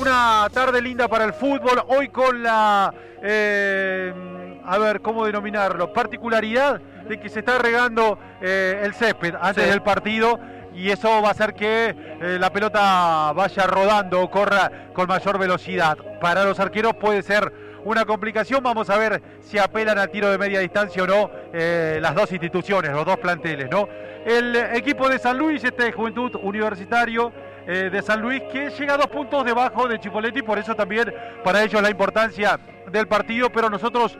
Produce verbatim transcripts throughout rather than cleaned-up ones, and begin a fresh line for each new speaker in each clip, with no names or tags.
Una tarde linda para el fútbol, hoy con la, eh, a ver, ¿cómo denominarlo? Particularidad de que se está regando eh, el césped antes sí. del partido, y eso va a hacer que eh, la pelota vaya rodando o corra con mayor velocidad. Para los arqueros puede ser una complicación. Vamos a ver si apelan al tiro de media distancia o no eh, las dos instituciones, los dos planteles, ¿no? El equipo de San Luis, este Juventud Universitario eh, de San Luis, que llega a dos puntos debajo de Chipoleti, por eso también para ellos la importancia del partido, pero nosotros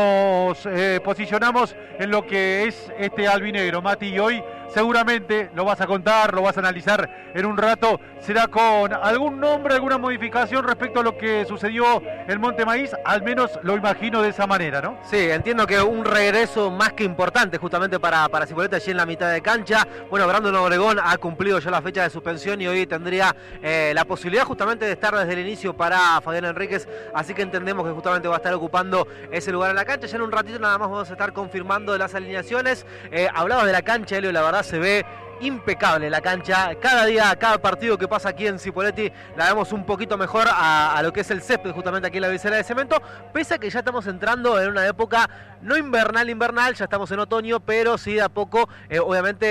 nos eh, posicionamos en lo que es este albinegro, Mati, y hoy seguramente lo vas a contar, lo vas a analizar en un rato, será con algún nombre, alguna modificación respecto a lo que sucedió en Monte Maíz, al menos lo imagino de esa manera, ¿no?
Sí, entiendo que un regreso más que importante justamente para, para Cipolletti allí en la mitad de cancha. Bueno, Brandon Obregón ha cumplido ya la fecha de suspensión y hoy tendría eh, la posibilidad justamente de estar desde el inicio para Fabián Enríquez, así que entendemos que justamente va a estar ocupando ese lugar en la cancha. Ya en un ratito nada más vamos a estar confirmando las alineaciones. Eh, hablabas de la cancha, Elio, la verdad se ve impecable la cancha. Cada día, cada partido que pasa aquí en Cipolletti la vemos un poquito mejor a, a lo que es el césped justamente aquí en la visera de cemento, pese a que ya estamos entrando en una época no invernal invernal, ya estamos en otoño, pero sí de a poco eh, obviamente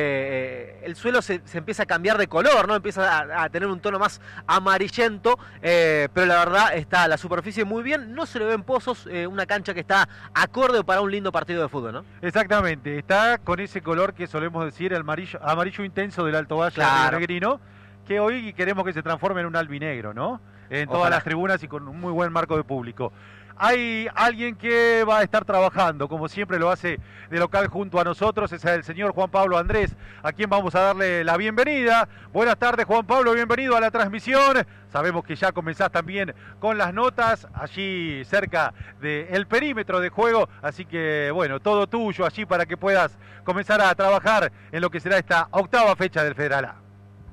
eh, el suelo se, se empieza a cambiar de color, ¿no? Empieza a, a tener un tono más amarillento, eh, pero la verdad está la superficie muy bien, no se le ven pozos, eh, una cancha que está acorde para un lindo partido de fútbol, ¿no?
Exactamente, está con ese color que solemos decir el amarillo amarillo intenso del Alto Valle,
claro,
negrino, que hoy queremos que se transforme en un albinegro, ¿no? En todas
Ojalá.
las tribunas y con un muy buen marco de público. Hay alguien que va a estar trabajando, como siempre lo hace de local junto a nosotros, es el señor Juan Pablo Andrés, a quien vamos a darle la bienvenida. Buenas tardes, Juan Pablo, bienvenido a la transmisión. Sabemos que ya comenzás también con las notas allí cerca del perímetro de juego, así que bueno, todo tuyo allí para que puedas comenzar a trabajar en lo que será esta octava fecha del Federal A.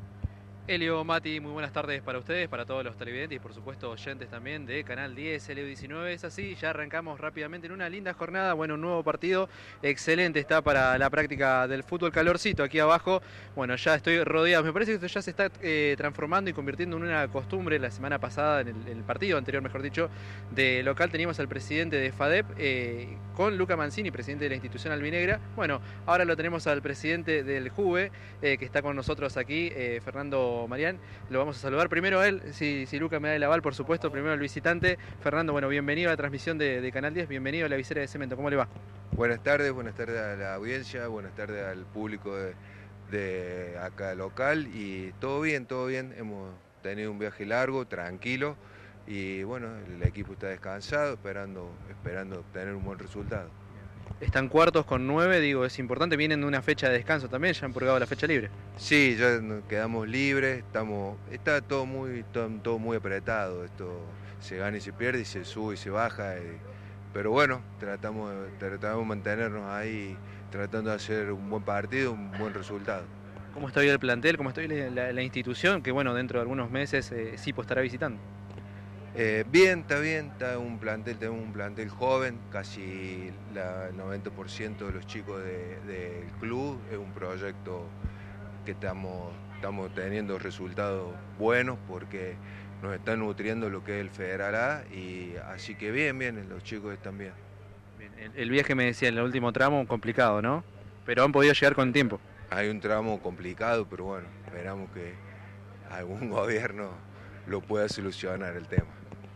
Elio, Mati, muy buenas tardes para ustedes, para todos los televidentes y por supuesto oyentes también de Canal diez, Elio diecinueve. Es así, ya arrancamos rápidamente en una linda jornada, bueno, un nuevo partido excelente está para la práctica del fútbol, calorcito aquí abajo. Bueno, ya estoy rodeado, me parece que esto ya se está eh, transformando y convirtiendo en una costumbre. La semana pasada, en el, en el partido anterior, mejor dicho, de local teníamos al presidente de FADEP eh, con Luca Mancini, presidente de la institución albinegra. Bueno, ahora lo tenemos al presidente del Juve, eh, que está con nosotros aquí, eh, Fernando Marián, lo vamos a saludar primero a él, si, si Luca me da el aval, por supuesto, primero al visitante. Fernando, bueno, bienvenido a la transmisión de, de Canal diez, bienvenido a la visera de cemento, ¿cómo le va?
Buenas tardes, buenas tardes a la audiencia, buenas tardes al público de, de acá local, y todo bien, todo bien, hemos tenido un viaje largo, tranquilo, y bueno, el equipo está descansado, esperando, esperando obtener un buen resultado.
Están cuartos con nueve, digo, es importante, vienen de una fecha de descanso también, ya han purgado la fecha libre.
Sí, ya nos quedamos libres, estamos, está todo muy, todo, todo muy apretado, esto se gana y se pierde y se sube y se baja, y, pero bueno, tratamos, tratamos de mantenernos ahí, tratando de hacer un buen partido, un buen resultado.
¿Cómo está hoy el plantel, cómo está hoy la, la, la institución, que bueno, dentro de algunos meses eh, Cipo estará visitando?
Eh, bien, está bien, está un plantel, tenemos un plantel joven, casi la, el noventa por ciento de los chicos del de, de club, es un proyecto que estamos, estamos teniendo resultados buenos porque nos están nutriendo lo que es el Federal A, y así que bien, bien, los chicos están bien.
Bien, el, el viaje me decía en el último tramo complicado, ¿no? Pero han podido llegar con tiempo.
Hay un tramo complicado, pero bueno, esperamos que algún gobierno lo pueda solucionar el tema.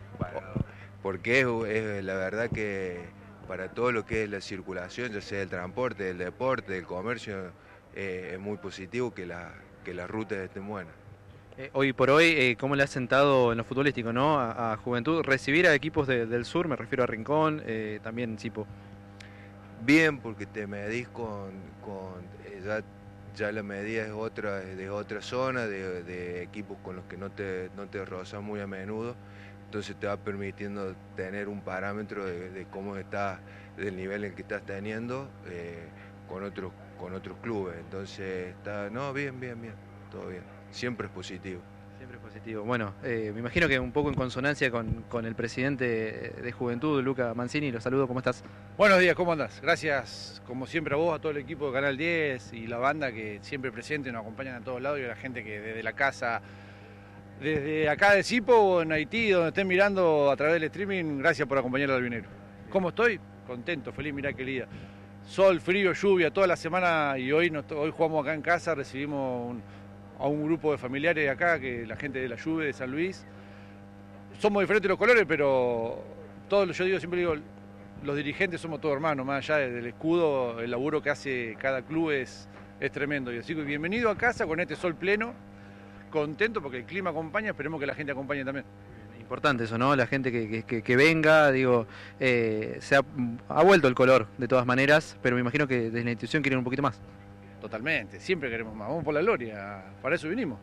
Porque es, es la verdad que para todo lo que es la circulación, ya sea el transporte, del deporte, del comercio, eh, es muy positivo que, la, que las rutas estén buenas.
Eh, hoy por hoy, eh, ¿cómo le ha sentado en lo futbolístico, ¿no? a, a Juventud recibir a equipos de, del sur? Me refiero a Rincón, eh, también Cipo.
Bien, porque te medís con, con eh, ya, ya la medida es otra, de otra zona, de, de equipos con los que no te, no te rozan muy a menudo. Entonces te va permitiendo tener un parámetro de, de cómo estás, del nivel en que estás teniendo eh, con otros con otros clubes. Entonces está, no, bien, bien, bien, todo bien. Siempre es positivo.
Siempre es positivo. Bueno, eh, me imagino que un poco en consonancia con, con el presidente de Juventud, Luca Mancini, lo saludo, ¿cómo estás?
Buenos días, ¿cómo andás? Gracias, como siempre, a vos, a todo el equipo de Canal diez y la banda que siempre presente, nos acompañan a todos lados, y a la gente que desde la casa Desde acá de Cipo o en Haití, donde estén mirando a través del streaming, gracias por acompañar al albinegro. ¿Cómo estoy? Contento, feliz, mirá qué día. Sol, frío, lluvia, toda la semana y hoy, nos, hoy jugamos acá en casa, recibimos un, a un grupo de familiares acá, que la gente de la Juve de San Luis. Somos diferentes los colores, pero todos, yo digo, siempre digo, los dirigentes somos todos hermanos, más allá del escudo, el laburo que hace cada club es, es tremendo. Y así que bienvenido a casa con este sol pleno, contento porque el clima acompaña, esperemos que la gente acompañe también.
Importante eso, ¿no? La gente que, que, que venga, digo, eh, se ha, ha vuelto el color de todas maneras, pero me imagino que desde la institución quieren un poquito más.
Totalmente, siempre queremos más, vamos por la gloria, para eso vinimos.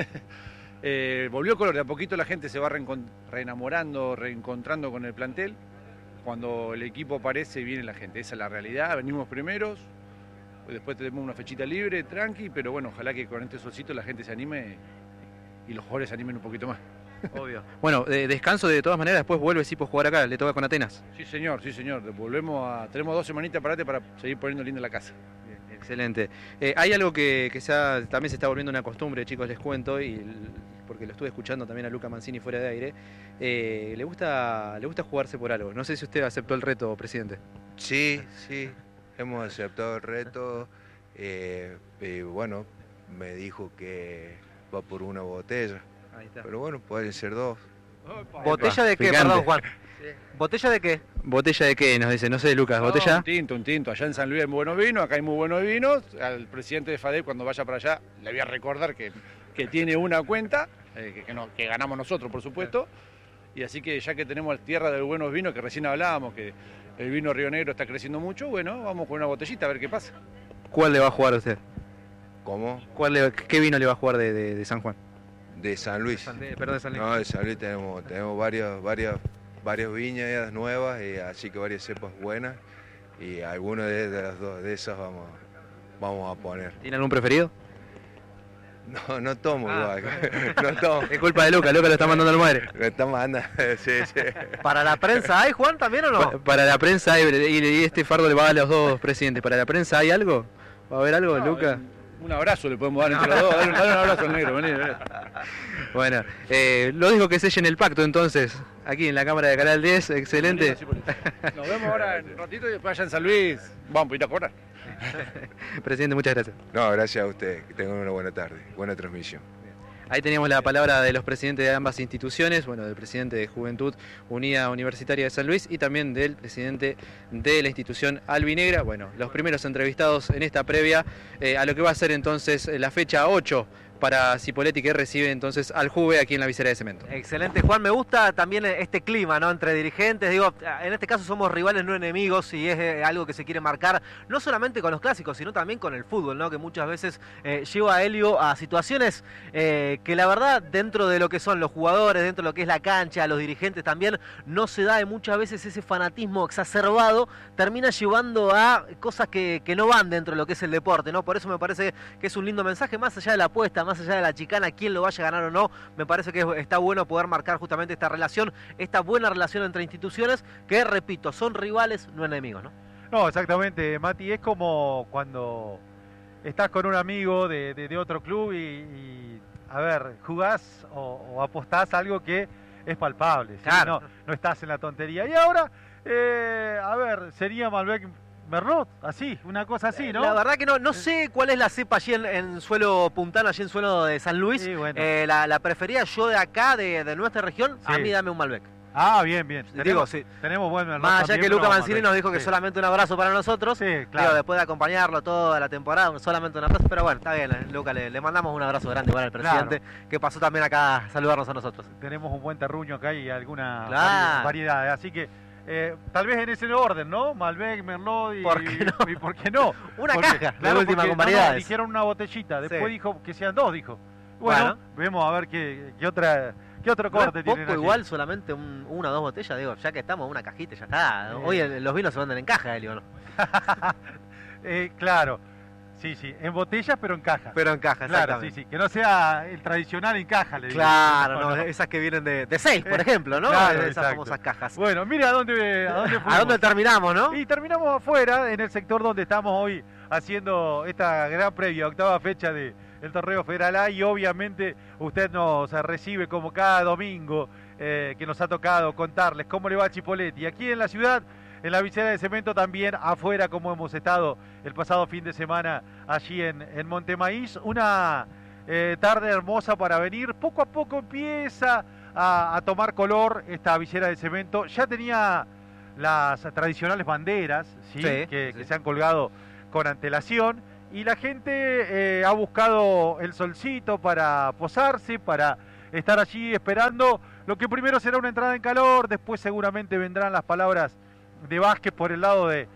eh, volvió el color, de a poquito la gente se va reenamorando, reencontrando con el plantel. Cuando el equipo aparece viene la gente, esa es la realidad, venimos primeros, después tenemos una fechita libre, tranqui, pero bueno, ojalá que con este solcito la gente se anime y los jugadores se animen un poquito más.
Obvio. Bueno, eh, descanso de todas maneras, después vuelve Cipo a jugar acá, le toca con Atenas.
Sí señor, sí señor, volvemos a, tenemos dos semanitas para para seguir poniendo linda la casa.
Bien, excelente. Eh, hay algo que, que se ha, también se está volviendo una costumbre, chicos, les cuento, y porque lo estuve escuchando también a Luca Mancini fuera de aire, eh, le gusta le gusta jugarse por algo. No sé si usted aceptó el reto, presidente.
Sí, sí, hemos aceptado el reto, eh, y bueno, me dijo que va por una botella.
Ahí está.
Pero bueno, pueden ser dos.
¿Botella de qué,
Picante.
perdón, Juan? ¿Botella de qué?
¿Botella de qué? Nos dice, no sé, Lucas,
No,
¿botella?
un tinto, un tinto. Allá en San Luis hay muy buenos vinos, acá hay muy buenos vinos. Al presidente de FADEP, cuando vaya para allá, le voy a recordar que, que tiene una cuenta, eh, que, que, no, que ganamos nosotros, por supuesto. Y así que ya que tenemos tierra de buenos vinos, que recién hablábamos, que el vino Río Negro está creciendo mucho, bueno, vamos con una botellita a ver qué pasa.
¿Cuál le va a jugar a usted?
¿Cómo?
¿Cuál le- ¿Qué vino le va a jugar de, de- de San Juan?
De San Luis.
San- de- perdón, de San Luis.
No, de San Luis tenemos, tenemos varias, varias, varias viñas nuevas, y así que varias cepas buenas, y algunas de, de las dos de esas vamos, vamos a poner.
¿Tiene algún preferido?
No, no tomo
Ah.
igual, no tomo.
Es culpa de Lucas, Lucas lo está mandando al madre.
Me está mandando, sí, sí.
¿Para la prensa hay, Juan, también o no?
Pa- Para la prensa, hay- y y este fardo le va a los dos presidentes. ¿Para la prensa hay algo? ¿Va a haber algo,
No,
Lucas?
Un abrazo le podemos dar entre los dos, dale, dale un abrazo al negro, vení, vení.
Bueno, eh, lo dijo que sellen el pacto entonces, aquí en la cámara de Canal diez, excelente.
Nos vemos ahora en un ratito y después allá en San Luis. Vamos a ir a cobrar.
Presidente, muchas gracias.
No, gracias a ustedes, que tengan una buena tarde, buena transmisión.
Ahí teníamos la palabra de los presidentes de ambas instituciones, bueno, del presidente de Juventud Unida Universitaria de San Luis y también del presidente de la institución albinegra. Bueno, los primeros entrevistados en esta previa eh, a lo que va a ser entonces la fecha ocho para Cipolletti, que recibe entonces al Juve aquí en la visera de cemento.
Excelente, Juan. Me gusta también este clima, ¿no? Entre dirigentes. Digo, en este caso somos rivales, no enemigos, y es eh, algo que se quiere marcar, no solamente con los clásicos, sino también con el fútbol, ¿no? Que muchas veces eh, lleva a Helio a situaciones eh, que la verdad, dentro de lo que son los jugadores, dentro de lo que es la cancha, los dirigentes también, no se da, y muchas veces ese fanatismo exacerbado termina llevando a cosas que, que no van dentro de lo que es el deporte, ¿no? Por eso me parece que es un lindo mensaje, más allá de la apuesta, más allá de la chicana, quién lo vaya a ganar o no. Me parece que está bueno poder marcar justamente esta relación, esta buena relación entre instituciones que, repito, son rivales, no enemigos, ¿no?
No, exactamente, Mati, es como cuando estás con un amigo de, de- de otro club y, y, a ver, jugás o, o apostás algo que es palpable, ¿sí?
Claro.
no, no estás en la tontería. Y ahora, eh, a ver, sería Malbec Merlot, así, una cosa así, ¿no?
La verdad que no, no sé cuál es la cepa allí en, en suelo puntano, allí en suelo de San Luis.
Sí, bueno.
Eh, la, la preferida yo de acá, de, de nuestra región, a
Sí.
mí dame un Malbec.
Ah, bien, bien.
Digo,
Tenemos,
sí.
tenemos buen Merlot
Más allá
también,
que
pero
Luca
vamos,
Mancini
Malbec.
nos dijo que
Sí.
solamente un abrazo para nosotros.
Sí,
Digo,
claro.
después de acompañarlo toda la temporada, solamente un abrazo. Pero bueno, está bien, eh, Luca, le, le mandamos un abrazo grande igual al presidente, que pasó también acá a saludarnos a nosotros.
Tenemos un buen terruño acá y alguna
Claro.
vari- variedad, así que eh, tal vez en ese orden, ¿no? Malbec, Merlot y
¿Por qué no?
y ¿por qué no?
Una
Porque,
caja, de
claro,
última,
porque,
con
no, no,
variedades.
dijeron una botellita, después
Sí.
dijo que sean dos, dijo. Bueno,
Bueno.
vemos a ver qué, qué otra qué otro
No es
corte tienen
poco
allí.
igual, solamente un- una o dos botellas, digo, ya que estamos, una cajita y ya está.
Sí.
Hoy el- los vinos se venden en caja, Helio, ¿no?
Eh, claro, sí, sí, en botellas pero en caja.
Pero en caja,
Claro, sí,
exactamente.
sí, que no sea el tradicional en caja, le digo.
Claro,
No,
no,
no.
esas que vienen de, de seis, por ejemplo, ¿no?
Claro,
Esas
exacto.
famosas cajas.
Bueno, mira a dónde, a dónde fuimos.
¿A dónde terminamos, no?
Y terminamos afuera, en el sector donde estamos hoy haciendo esta gran previa, octava fecha de el torneo Federal A, y obviamente usted nos recibe como cada domingo eh, que nos ha tocado contarles cómo le va a Chipoleti. Aquí en la ciudad, en la visera de Cemento, también afuera, como hemos estado el pasado fin de semana allí en, en Montemaíz. Una eh, tarde hermosa para venir. Poco a poco empieza a, a tomar color esta visera de Cemento. Ya tenía las tradicionales banderas, ¿sí?
Sí,
que,
sí.
que se han colgado con antelación, y la gente eh, ha buscado el solcito para posarse, para estar allí esperando lo que primero será una entrada en calor. Después seguramente vendrán las palabras de Vázquez por el lado de,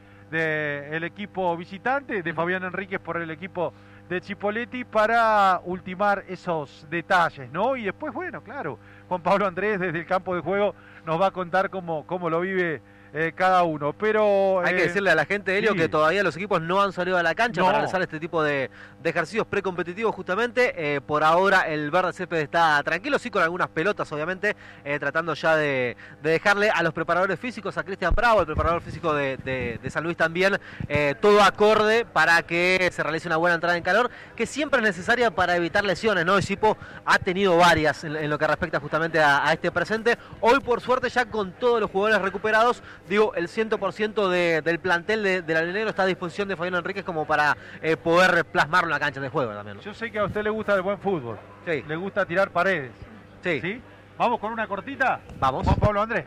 de el equipo visitante, de Fabián Enríquez por el equipo de Chipoleti, para ultimar esos detalles, ¿no? Y después, bueno, claro, Juan Pablo Andrés desde el campo de juego nos va a contar cómo, cómo lo vive Eh, cada uno, pero...
Hay
eh,
que decirle a la gente, Helio,
sí.
que todavía los equipos no han salido a la cancha
No.
para realizar este tipo de, de ejercicios precompetitivos justamente. Eh, por ahora el verde césped está tranquilo, sí, con algunas pelotas obviamente, eh, tratando ya de, de dejarle a los preparadores físicos, a Cristian Bravo, el preparador físico de, de, de San Luis también, eh, todo acorde para que se realice una buena entrada en calor, que siempre es necesaria para evitar lesiones, ¿no? El Cipo ha tenido varias en, en lo que respecta justamente a, a este presente. Hoy, por suerte, ya con todos los jugadores recuperados, digo, el cien por ciento de, del plantel de, del Albinegro está a disposición de Fabián Enríquez como para eh, poder plasmarlo en la cancha de juego también, ¿no?
Yo sé que a usted le gusta el buen fútbol,
Sí.
le gusta tirar paredes,
Sí.
¿sí? Vamos con una cortita.
Vamos.
Juan Pablo Andrés,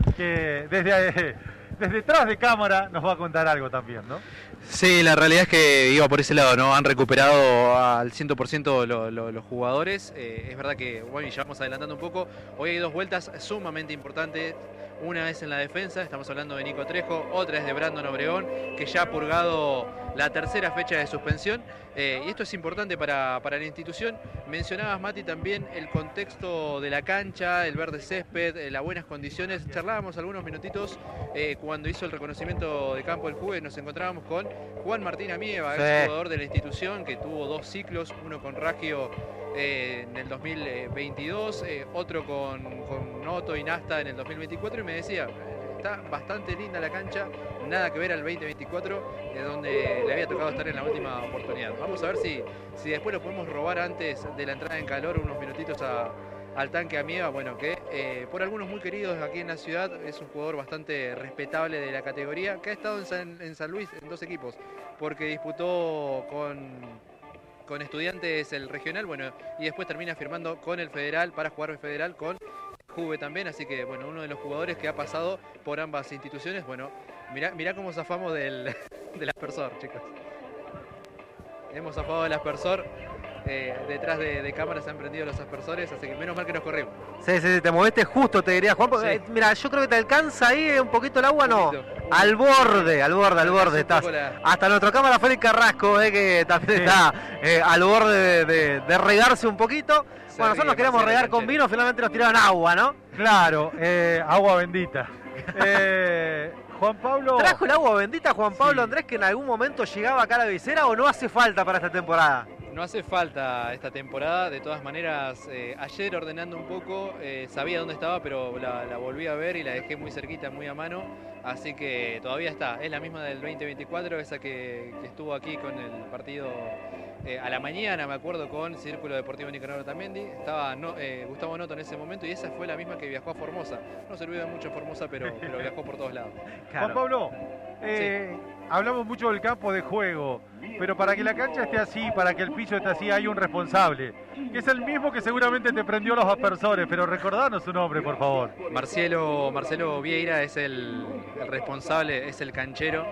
que desde, eh, desde detrás de cámara nos va a contar algo también, ¿no?
Sí, la realidad es que iba por ese lado, ¿no? Han recuperado al cien por ciento lo, lo, los jugadores. Eh, es verdad que, bueno, y ya vamos adelantando un poco. Hoy hay dos vueltas sumamente importantes. Una es en la defensa, estamos hablando de Nico Trejo, otra es de Brandon Obregón, que ya ha purgado la tercera fecha de suspensión. Eh, y esto es importante para, para la institución. Mencionabas, Mati, también el contexto de la cancha, el verde césped, eh, las buenas condiciones. Charlábamos algunos minutitos eh, cuando hizo el reconocimiento de campo del Juve. Nos encontrábamos con Juan Martín Amieva,
Sí.
ex jugador de la institución, que tuvo dos ciclos, uno con Raggio eh, en el dos mil veintidós, eh, otro con, con Noto y Nasta en el dos mil veinticuatro, y me decía, está bastante linda la cancha, nada que ver al veinte veinticuatro, eh, donde le había tocado estar en la última oportunidad. Vamos a ver si, si después lo podemos robar antes de la entrada en calor unos minutitos a, al tanque Amieva, bueno, que eh, por algunos muy queridos aquí en la ciudad, es un jugador bastante respetable de la categoría, que ha estado en San, en San Luis en dos equipos, porque disputó con... con Estudiantes el regional, bueno, y después termina firmando con el Federal para jugar el Federal con Juve también, así que bueno, uno de los jugadores que ha pasado por ambas instituciones. Bueno, mirá, mirá cómo zafamos del, del aspersor, chicos. Hemos zafado del aspersor, eh, detrás de, de cámaras se han prendido los aspersores, así que menos mal que nos corrimos.
Sí, sí, sí, te moviste justo, te diría, Juan. Porque,
Sí.
eh, mira, yo creo que te alcanza ahí eh, un poquito el agua, ¿no?
Un poquito.
Al borde, al borde, al
Me
borde
alcanzó
estás.
un poco la-
Hasta nuestro cámara Félix Carrasco, eh, que también
Sí.
está eh, al borde de, de- de regarse un poquito.
Se
Bueno, nosotros
ríe
nos queríamos
Marcelo
regar con
Canchero.
vino, finalmente nos tiraron agua, ¿no?
Claro, eh, agua bendita. Eh, Juan Pablo...
¿Trajo el agua bendita Juan Pablo
Sí.
Andrés, que en algún momento llegaba acá a la visera, o no hace falta para esta temporada?
No hace falta esta temporada, de todas maneras, eh, ayer ordenando un poco, eh, sabía dónde estaba, pero la, la volví a ver y la dejé muy cerquita, muy a mano, así que todavía está, es la misma del veinte veinticuatro, esa que, que estuvo aquí con el partido eh, a la mañana, me acuerdo, con Círculo Deportivo Nicanor Otamendi, estaba no, eh, Gustavo Noto en ese momento, y esa fue la misma que viajó a Formosa. No sirvió de mucho Formosa, pero, pero viajó por todos lados.
Juan Pablo, eh, hablamos mucho del campo de juego, pero para que la cancha esté así, para que el piso esté así, hay un responsable, que es el mismo que seguramente te prendió los aspersores, pero recordanos su nombre, por favor.
Marcelo, Marcelo Vieira es el, el responsable, es el canchero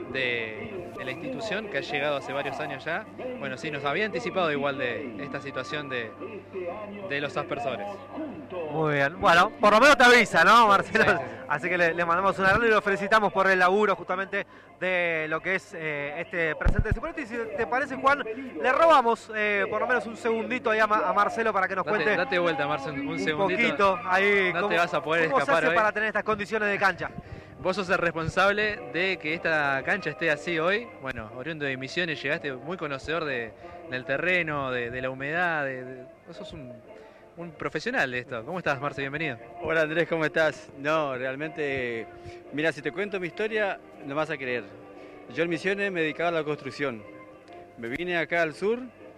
de, de la institución, que ha llegado hace varios años ya. Bueno, sí, nos había anticipado igual de esta situación de, de los aspersores.
Muy bien, bueno, por lo menos te avisa, ¿no, Marcelo?
Sí, sí, sí.
Así que le, le mandamos un abrazo y lo felicitamos por el laburo justamente de lo que es eh, este presente de Cipoletti. Si te parece, Juan, le robamos eh, por lo menos un segundito ahí a, Ma- a Marcelo para que nos
Date,
cuente
date vuelta, Marcelo, un,
un
segundito.
poquito ahí
No
cómo,
te vas a poder
cómo se
escapar
hace
hoy.
para tener estas condiciones de cancha.
Vos sos el responsable de que esta cancha esté así hoy. Bueno, oriundo de Misiones, llegaste muy conocedor de, del terreno, de, de la humedad. De, de- vos sos un, un profesional de esto. ¿Cómo estás, Marce? Bienvenido.
Hola Andrés, ¿cómo estás? No, realmente, mira, si te cuento mi historia, no vas a creer. Yo en Misiones me dedicaba a la construcción. Me vine acá al sur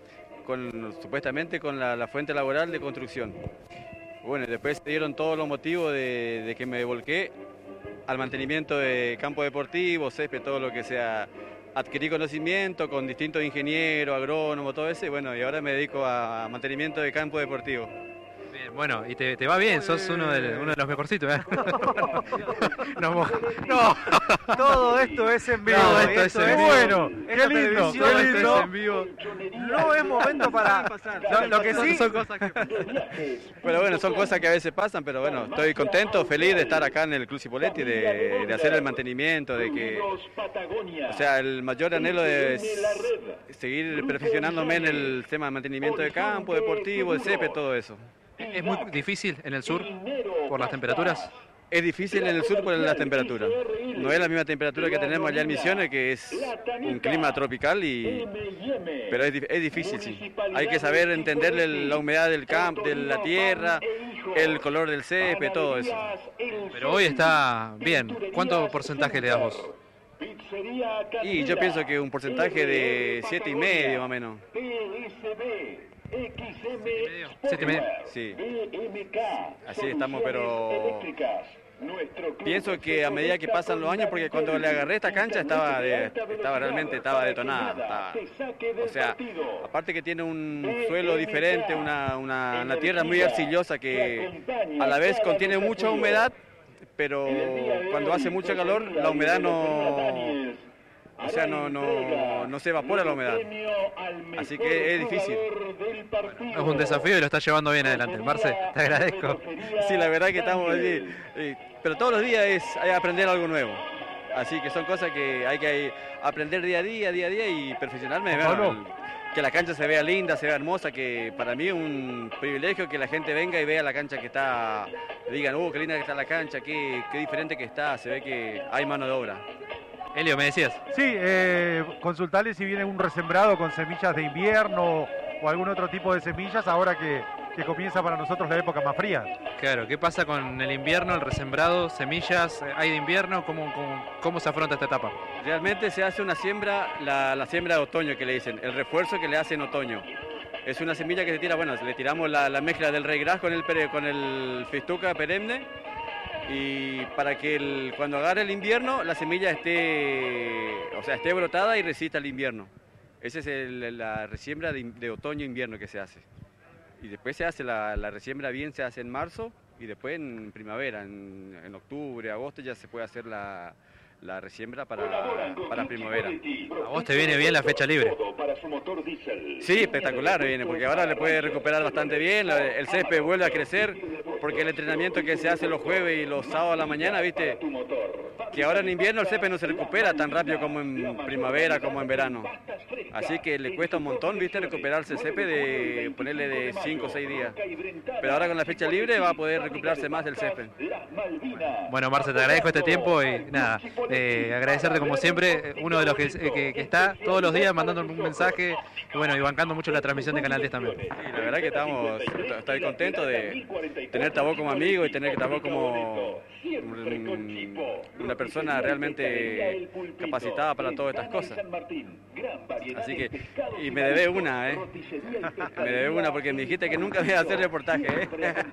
con, supuestamente con la, la fuente laboral de construcción. Bueno, después se dieron todos los motivos de, de que me volqué al mantenimiento de campo deportivo, césped, todo lo que sea. Adquirí conocimiento con distintos ingenieros, agrónomos, todo eso, y bueno, y ahora me dedico a mantenimiento de campo deportivo.
Bien, bueno, y te, te va bien, sos uno de, uno de los mejorcitos, ¿eh? no, no,
todo esto es en vivo.
No, esto, esto es en vivo.
Bueno, qué lindo, qué lindo.
Esto es en vivo.
No es momento para... Lo, lo que sí...
Son cosas que...
Pero bueno, son cosas que a veces pasan, pero bueno, estoy contento, feliz de estar acá en el Club Cipolletti, de, de hacer el mantenimiento, de que... O sea, el mayor anhelo es seguir perfeccionándome en el tema de mantenimiento de campo, deportivo, de césped, todo eso.
¿Es muy difícil en el sur por las temperaturas?
Es difícil en el sur por la temperatura. No es la misma temperatura que tenemos allá en Misiones, que es un clima tropical, y pero es, es difícil, sí. Hay que saber entenderle la humedad del campo, de la tierra, el color del césped, todo eso.
Pero hoy está bien. ¿Cuánto porcentaje le das vos?
Y yo pienso que un porcentaje de siete y medio más o menos.
¿Siete y medio?
Sí. Así estamos, pero pienso que a medida que pasan los años, porque cuando le agarré esta cancha estaba, de, estaba realmente estaba detonada. Estaba, o sea, aparte que tiene un suelo diferente, una, una, una tierra muy arcillosa que a la vez contiene mucha humedad, pero cuando hace mucho calor la humedad no... O sea, no, no, no se evapora la humedad. Así que es difícil.
Es un desafío y lo estás llevando bien adelante. Marce, te agradezco.
Sí, la verdad que estamos allí. Pero todos los días es hay aprender algo nuevo. Así que son cosas que hay que aprender día a día, día a día y perfeccionarme. Bueno, que la cancha se vea linda, se vea hermosa, que para mí es un privilegio que la gente venga y vea la cancha que está, digan, uh, qué linda que está la cancha, qué, qué diferente que está, se ve que hay mano de obra.
Elio, ¿me decías?
Sí, eh, consultarle si viene un resembrado con semillas de invierno o algún otro tipo de semillas ahora que, que comienza para nosotros la época más fría.
Claro, ¿qué pasa con el invierno, el resembrado, semillas? ¿Hay de invierno? ¿Cómo, cómo, cómo se afronta esta etapa?
Realmente se hace una siembra, la, la siembra de otoño que le dicen, el refuerzo que le hacen en otoño. Es una semilla que se tira, bueno, le tiramos la, la mezcla del regras con el, con el festuca perenne, y para que el, cuando agarre el invierno la semilla esté, o sea, esté brotada y resista al invierno. Esa es el, la resiembra de, de otoño-invierno que se hace. Y después se hace la, la resiembra bien, se hace en marzo, y después en primavera, en, en octubre, agosto ya se puede hacer la, la resiembra para, para primavera.
¿A vos te viene bien la fecha libre?
Sí, espectacular viene, porque ahora le puede recuperar bastante bien, el césped vuelve a crecer, porque el entrenamiento que se hace los jueves y los sábados a la mañana, viste, que ahora en invierno el césped no se recupera tan rápido como en primavera, como en verano. Así que le cuesta un montón, viste, recuperarse el césped, de ponerle de cinco o seis días. Pero ahora con la fecha libre va a poder recuperarse más el césped.
Bueno, Marce, te agradezco este tiempo y nada, eh, agradecerte como siempre, uno de los que, que, que está todos los días mandando un mensaje y bueno, y bancando mucho la transmisión de Canal diez también.
Sí, la verdad que estamos, estoy contento de tenerte a vos como amigo y tenerte a vos como un, una persona realmente capacitada para todas estas cosas. Así que, y me debe una, ¿eh? Me debe una porque me dijiste que nunca me iba a hacer reportaje, ¿eh?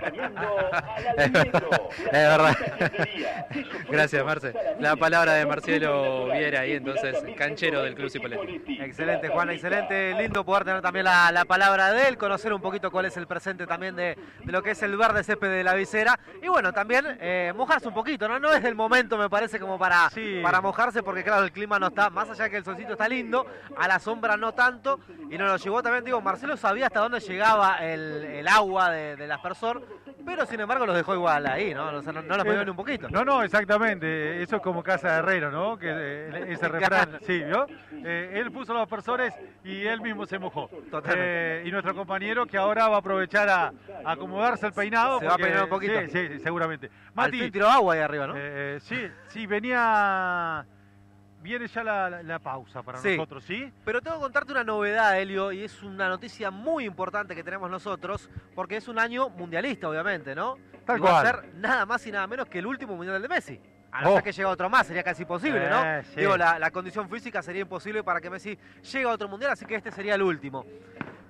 Es verdad. Gracias, Marce. La palabra de Marcelo Viera ahí, entonces, canchero del Club Cipolletti.
Excelente, Juan, excelente. Lindo poder tener también la, la palabra de él, conocer un poquito cuál es el presente también de, de lo que es el verde césped de la visera. Y bueno, también eh, mojarse un poquito, ¿no? No es el momento, me parece, como para,
sí.
para mojarse, porque claro, el clima no está, más allá que el solcito está lindo, a la sombra no tanto. Y nos lo llevó también, digo, Marcelo sabía hasta dónde llegaba el, el agua de, del aspersor, pero sin embargo los dejó igual ahí, ¿no? O sea, no, no los movió ni un poquito.
No, no, exactamente. Eso es como casa de herrero, ¿no? Que eh, ese refrán, sí, ¿vio? Eh, él puso los aspersores y él mismo se mojó. Eh, y nuestro compañero que ahora va a aprovechar a, a acomodarse el peinado.
Se
porque,
va a peinar un poquito.
Sí, sí, sí, seguramente.
Mati, al fin tiró agua ahí arriba, ¿no?
Eh, sí, sí, venía... Viene ya la, la, la pausa para
sí.
nosotros, ¿sí?
Pero tengo que contarte una novedad, Elio, y es una noticia muy importante que tenemos nosotros, porque es un año mundialista, obviamente, ¿no?
Tal
y va
cual.
a ser nada más y nada menos que el último mundial de Messi. A no
Oh.
ser que llegue otro más, sería casi imposible, ¿no?
Eh, sí.
Digo, la, la condición física sería imposible para que Messi llegue a otro mundial, así que este sería el último.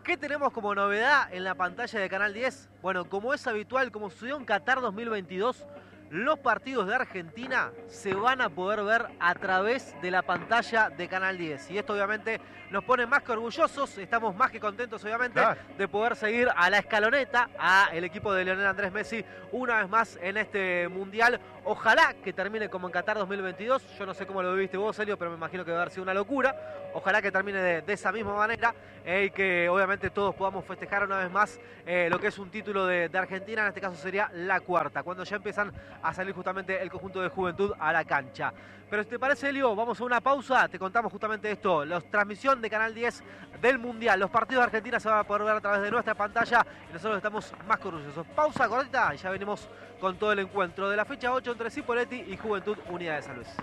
¿Qué tenemos como novedad en la pantalla de Canal diez? Bueno, como es habitual, como sucedió en Qatar dos mil veintidós, los partidos de Argentina se van a poder ver a través de la pantalla de Canal diez. Y esto obviamente nos pone más que orgullosos, estamos más que contentos obviamente claro. de poder seguir a la escaloneta, a el equipo de Lionel Andrés Messi una vez más en este Mundial. Ojalá que termine como en Qatar dos mil veintidós, yo no sé cómo lo viviste vos, Elio, pero me imagino que va a haber sido una locura. Ojalá que termine de, de esa misma manera eh, y que obviamente todos podamos festejar una vez más eh, lo que es un título de, de Argentina, en este caso sería la cuarta, cuando ya empiezan a salir justamente el conjunto de Juventud a la cancha. Pero si te parece, Elio, vamos a una pausa, te contamos justamente esto, la transmisión de Canal diez del Mundial. Los partidos de Argentina se van a poder ver a través de nuestra pantalla y nosotros estamos más que orgullosos. Pausa cortita y ya venimos con todo el encuentro de la fecha ocho entre Cipolletti y Juventud Unida de San Luis.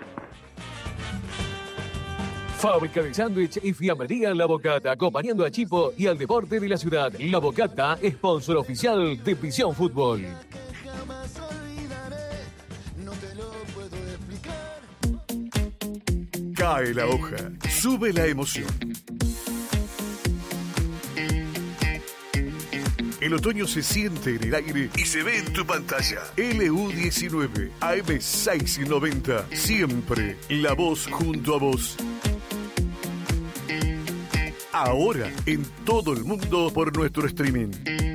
Fábrica de sándwich y fiambrería La Bocata, acompañando a Chipo y al deporte de la ciudad. La Bocata, sponsor oficial de Visión Fútbol.
Cae la hoja, sube la emoción. El otoño se siente en el aire y se ve en tu pantalla. L U diecinueve, A M seiscientos noventa, siempre la voz junto a vos. Ahora en todo el mundo por nuestro streaming.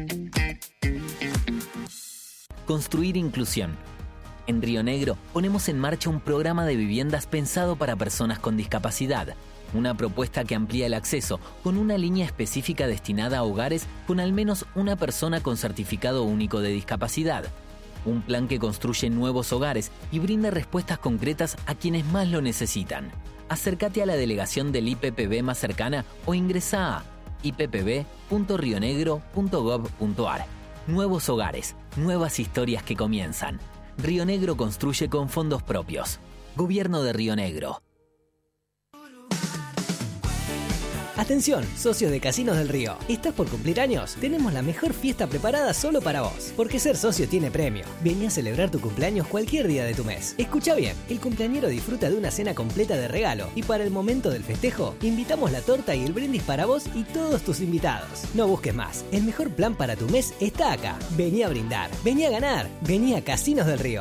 Construir inclusión. En Río Negro ponemos en marcha un programa de viviendas pensado para personas con discapacidad. Una propuesta que amplía el acceso con una línea específica destinada a hogares con al menos una persona con certificado único de discapacidad. Un plan que construye nuevos hogares y brinda respuestas concretas a quienes más lo necesitan. Acércate a la delegación del I P P B más cercana o ingresa a i p p b punto rio negro punto gov punto a r. Nuevos hogares, nuevas historias que comienzan. Río Negro construye con fondos propios. Gobierno de Río Negro.
Atención, socios de Casinos del Río. ¿Estás por cumplir años? Tenemos la mejor fiesta preparada solo para vos. Porque ser socio tiene premio. Vení a celebrar tu cumpleaños cualquier día de tu mes. Escucha bien, el cumpleañero disfruta de una cena completa de regalo. Y para el momento del festejo, invitamos la torta y el brindis para vos y todos tus invitados. No busques más. El mejor plan para tu mes está acá. Vení a brindar. Vení a ganar. Vení a Casinos del Río.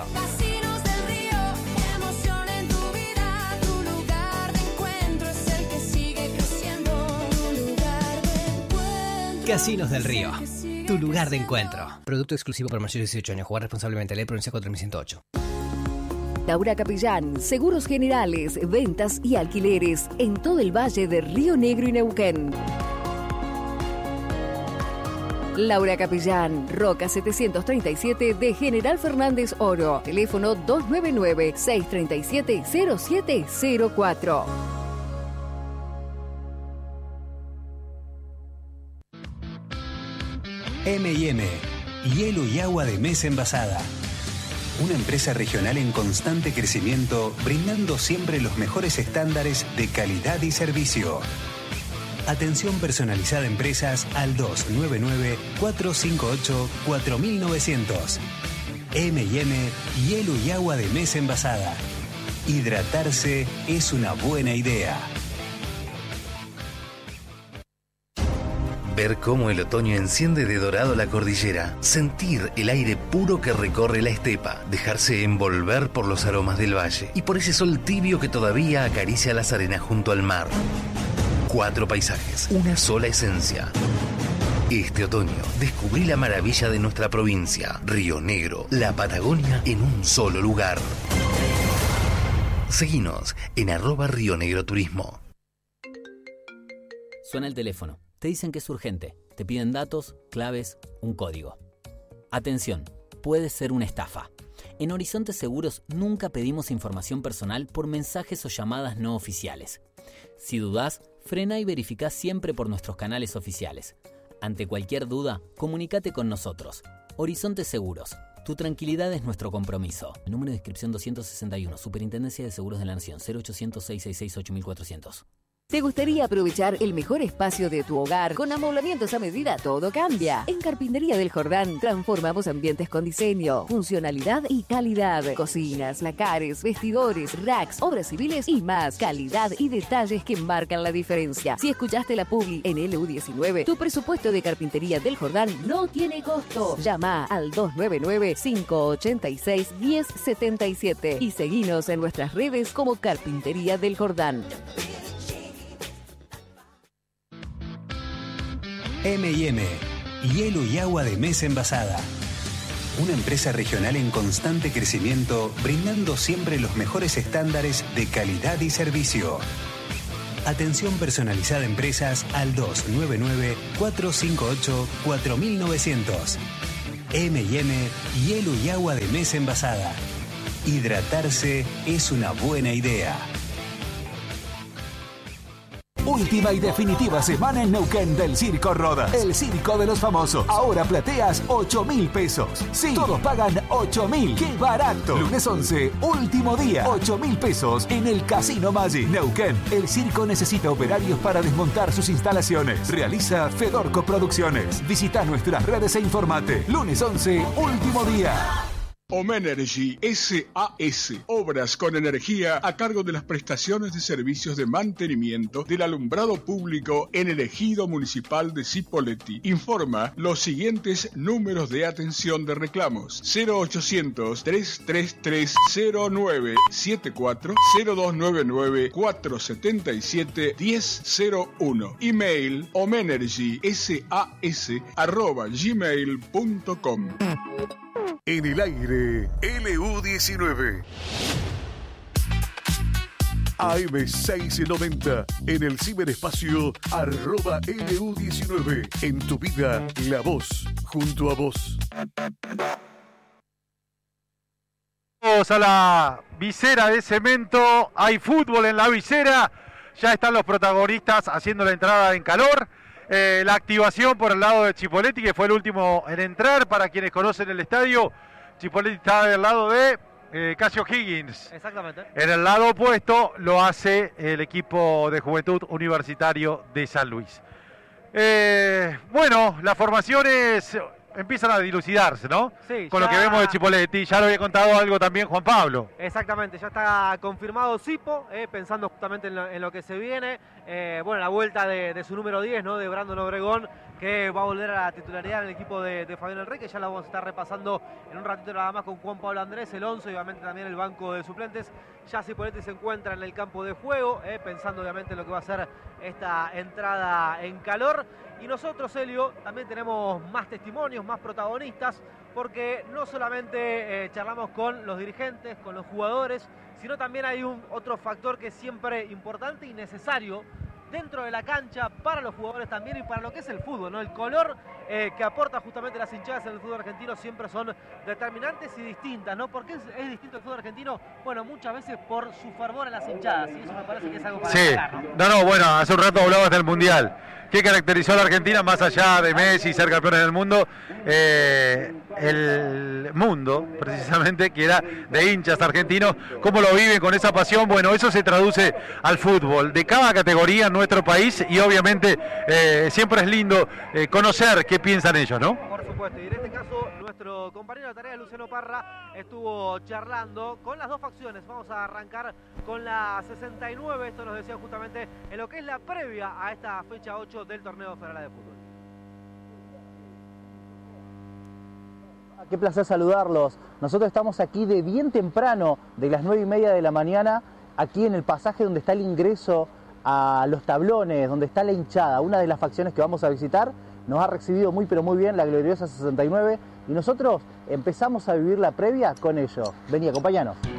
Casinos del Río, tu lugar de encuentro. Producto exclusivo para mayores de dieciocho años. Jugar responsablemente. Ley Provincia cuatro mil ciento ocho.
Laura Capellán, seguros generales, ventas y alquileres en todo el valle de Río Negro y Neuquén. Laura Capellán, Roca setecientos treinta y siete de General Fernández Oro. Teléfono dos nueve nueve, seis tres siete, cero siete cero cuatro.
eme y eme, hielo y agua de mesa envasada. Una empresa regional en constante crecimiento, brindando siempre los mejores estándares de calidad y servicio. Atención personalizada a empresas al dos nueve nueve, cuatro cinco ocho, cuatro nueve nueve cero. eme y eme, hielo y agua de mesa envasada. Hidratarse es una buena idea.
Ver cómo el otoño enciende de dorado la cordillera, sentir el aire puro que recorre la estepa, dejarse envolver por los aromas del valle y por ese sol tibio que todavía acaricia las arenas junto al mar. Cuatro paisajes, una sola esencia. Este otoño descubrí la maravilla de nuestra provincia, Río Negro, la Patagonia en un solo lugar. Seguinos en arroba Río Negro Turismo.
Suena el teléfono. Te dicen que es urgente. Te piden datos, claves, un código. Atención, puede ser una estafa. En Horizonte Seguros nunca pedimos información personal por mensajes o llamadas no oficiales. Si dudás, frena y verificá siempre por nuestros canales oficiales. Ante cualquier duda, comunícate con nosotros. Horizonte Seguros. Tu tranquilidad es nuestro compromiso. El número de inscripción doscientos sesenta y uno, Superintendencia de Seguros de la Nación, cero ochocientos, seiscientos sesenta y seis, ocho mil cuatrocientos.
¿Te gustaría aprovechar el mejor espacio de tu hogar con amoblamientos a medida? Todo cambia. En Carpintería del Jordán transformamos ambientes con diseño, funcionalidad y calidad. Cocinas, lacares, vestidores, racks, obras civiles y más. Calidad y detalles que marcan la diferencia. Si escuchaste la publi en L U diecinueve, tu presupuesto de Carpintería del Jordán no tiene costo. Llama al dos nueve nueve, cinco ocho seis, uno cero siete siete y seguinos en nuestras redes como Carpintería del Jordán.
eme y eme, hielo y agua de mesa envasada. Una empresa regional en constante crecimiento, brindando siempre los mejores estándares de calidad y servicio. Atención personalizada a empresas al dos nueve nueve, cuatro cinco ocho, cuatro nueve cero cero. eme y eme, hielo y agua de mesa envasada. Hidratarse es una buena idea.
Última y definitiva semana en Neuquén del Circo Rodas. El circo de los famosos. Ahora plateas ocho mil pesos. Sí, todos pagan ocho mil. ¡Qué barato! Lunes once, último día. ocho mil pesos en el Casino Magic. Neuquén. El circo necesita operarios para desmontar sus instalaciones. Realiza Fedorco Producciones. Visita nuestras redes e informate. Lunes once, último día.
Omenergy S A S, obras con energía a cargo de las prestaciones de servicios de mantenimiento del alumbrado público en el ejido municipal de Cipolletti. Informa los siguientes números de atención de reclamos: cero ochocientos, trescientos treinta y tres, cero nueve siete cuatro, cero dos nueve nueve, cuatro siete siete, uno cero cero uno. Email omenergysas arroba gmail punto com.
En el aire, L U diecinueve. A M seiscientos noventa, en el ciberespacio, arroba L U diecinueve. En tu vida, la voz, junto a vos.
Vamos a la visera de cemento, hay fútbol en la visera, ya están los protagonistas haciendo la entrada en calor. Eh, la activación por el lado de Cipolletti, que fue el último en entrar. Para quienes conocen el estadio, Cipolletti está del lado de eh, Casio Higgins.
Exactamente.
En el lado opuesto lo hace el equipo de Juventud Universitario de San Luis. Eh, bueno, las formaciones empiezan a dilucidarse, ¿no?
Sí.
Con
ya...
lo que vemos de Cipolletti. Ya lo había contado algo también Juan Pablo.
Exactamente, ya está confirmado Cipo, eh, pensando justamente en lo, en lo que se viene. Eh, bueno, la vuelta de, de su número diez, ¿no? De Brandon Obregón, que va a volver a la titularidad en el equipo de, de Fabián Enrique. Ya la vamos a estar repasando en un ratito nada más con Juan Pablo Andrés, el once y obviamente también el banco de suplentes. Ya Cipolletti se encuentra en el campo de juego, eh, pensando obviamente en lo que va a ser esta entrada en calor. Y nosotros, Helio, también tenemos más testimonios, más protagonistas, porque no solamente eh, charlamos con los dirigentes, con los jugadores, sino también hay un otro factor que es siempre importante y necesario dentro de la cancha para los jugadores también y para lo que es el fútbol, ¿no? El color eh, que aporta justamente las hinchadas en el fútbol argentino siempre son determinantes y distintas, ¿no? ¿Por qué es, es distinto el fútbol argentino? Bueno, muchas veces por su fervor a las hinchadas, y eso me parece que es algo para
Sí,
destacar, ¿no?
no, no, bueno, hace un rato hablabas del Mundial. ¿Qué caracterizó a la Argentina más allá de Messi y ser campeones del mundo? Eh, el mundo, precisamente, que era de hinchas argentinos. ¿Cómo lo viven con esa pasión? Bueno, eso se traduce al fútbol de cada categoría en nuestro país y obviamente eh, siempre es lindo eh, conocer qué piensan ellos, ¿no?
Por supuesto, y en este caso nuestro compañero de tarea, Luciano Parra, estuvo charlando con las dos facciones. Vamos a arrancar con la sesenta y nueve, esto nos decía justamente en lo que es la previa a esta fecha ocho del Torneo Federal de Fútbol.
Qué placer saludarlos. Nosotros estamos aquí de bien temprano, de las nueve y media de la mañana, aquí en el pasaje donde está el ingreso a los tablones, donde está la hinchada. Una de las facciones que vamos a visitar nos ha recibido muy pero muy bien, la gloriosa sesenta y nueve, y nosotros empezamos a vivir la previa con ellos. Vení, acompáñanos.